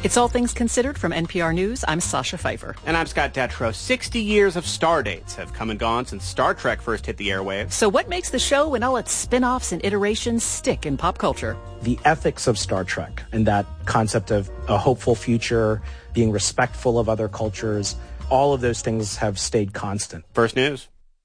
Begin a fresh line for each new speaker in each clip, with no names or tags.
It's All Things Considered from NPR News. I'm Sasha Pfeiffer.
And I'm Scott Detrow. 60 years of star dates have come and gone since Star Trek first hit the airwaves.
So what makes the show and all its spin-offs and iterations stick in pop culture?
The ethics of Star Trek and that concept of a hopeful future, being respectful of other cultures, all of those things have stayed constant.
First News.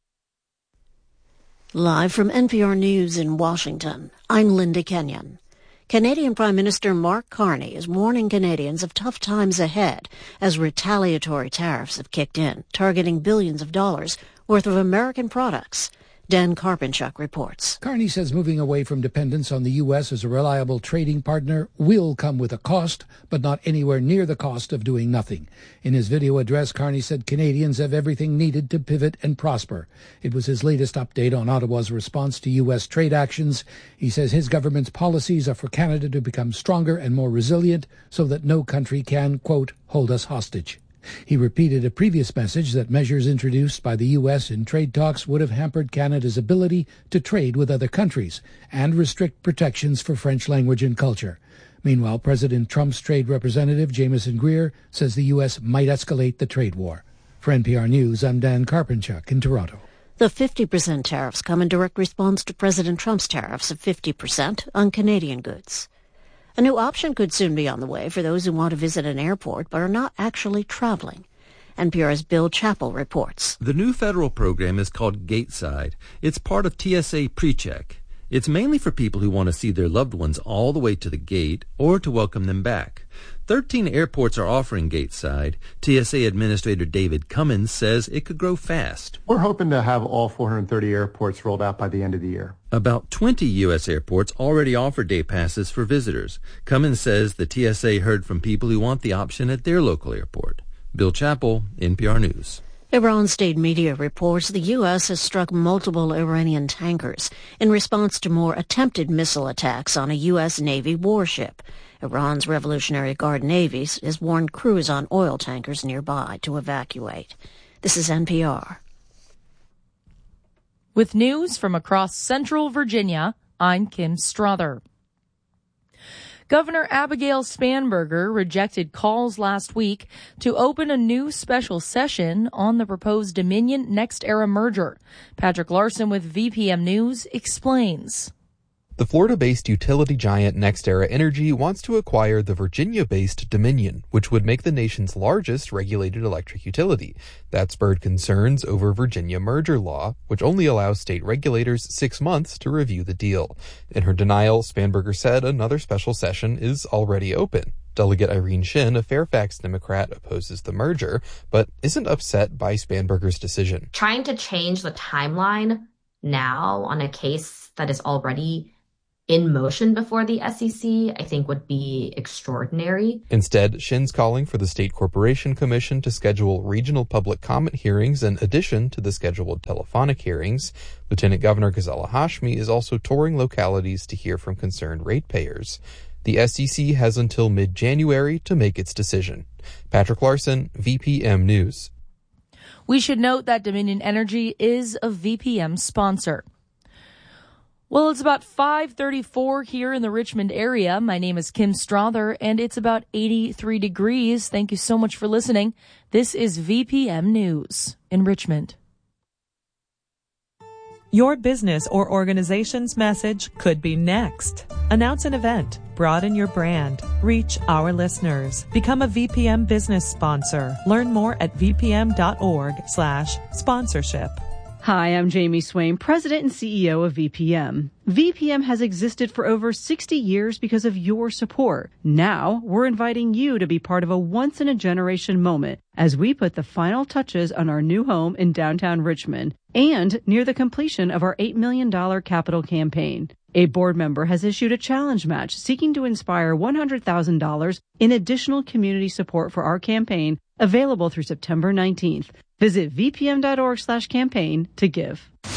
Live from NPR News in Washington, I'm Linda Kenyon. Canadian Prime Minister Mark Carney is warning Canadians of tough times ahead as retaliatory tariffs have kicked in, targeting billions of dollars worth of American products. Dan Karpinchuk reports.
Carney says moving away from dependence on the U.S. as a reliable trading partner will come with a cost, but not anywhere near the cost of doing nothing. In his video address, Carney said Canadians have everything needed to pivot and prosper. It was his latest update on Ottawa's response to U.S. trade actions. He says his government's policies are for Canada to become stronger and more resilient so that no country can, quote, hold us hostage. He repeated a previous message that measures introduced by the U.S. in trade talks would have hampered Canada's ability to trade with other countries and restrict protections for French language and culture. Meanwhile, President Trump's trade representative, Jamieson Greer, says the U.S. might escalate the trade war. For NPR News, I'm Dan Karpinchuk in Toronto.
The 50% tariffs come in direct response to President Trump's tariffs of 50% on Canadian goods. A new option could soon be on the way for those who want to visit an airport but are not actually traveling. NPR's Bill Chappell reports.
The new federal program is called Gateside. It's part of TSA PreCheck. It's mainly for people who want to see their loved ones all the way to the gate or to welcome them back. 13 airports are offering Gateside. TSA Administrator David Cummins says it could grow fast.
We're hoping to have all 430 airports rolled out by the end of the year.
About 20 U.S. airports already offer day passes for visitors. Cummins says the TSA heard from people who want the option at their local airport. Bill Chappell, NPR News.
Iran state media reports the U.S. has struck multiple Iranian tankers in response to more attempted missile attacks on a U.S. Navy warship. Iran's Revolutionary Guard Navy has warned crews on oil tankers nearby to evacuate. This is NPR.
With news from across central Virginia, I'm Kim Strother. Governor Abigail Spanberger rejected calls last week to open a new special session on the proposed Dominion-NextEra merger. Patrick Larson with VPM News explains.
The Florida-based utility giant NextEra Energy wants to acquire the Virginia-based Dominion, which would make the nation's largest regulated electric utility. That spurred concerns over Virginia merger law, which only allows state regulators 6 months to review the deal. In her denial, Spanberger said another special session is already open. Delegate Irene Shin, a Fairfax Democrat, opposes the merger, but isn't upset by Spanberger's decision.
Trying to change the timeline now on a case that is already in motion before the SEC, I think would be extraordinary.
Instead, Shin's calling for the State Corporation Commission to schedule regional public comment hearings in addition to the scheduled telephonic hearings. Lieutenant Governor Ghazala Hashmi is also touring localities to hear from concerned ratepayers. The SEC has until mid-January to make its decision. Patrick Larson, VPM News.
We should note that Dominion Energy is a VPM sponsor. Well, it's about 5:34 here in the Richmond area. My name is Kim Strother, and it's about 83 degrees. Thank you so much for listening. This is VPM News in Richmond.
Your business or organization's message could be next. Announce an event. Broaden your brand. Reach our listeners. Become a VPM business sponsor. Learn more at vpm.org/sponsorship.
Hi, I'm Jamie Swain, President and CEO of VPM. VPM has existed for over 60 years because of your support. Now, we're inviting you to be part of a once-in-a-generation moment as we put the final touches on our new home in downtown Richmond and near the completion of our $8 million capital campaign. A board member has issued a challenge match seeking to inspire $100,000 in additional community support for our campaign, available through September 19th. Visit vpm.org/campaign to give.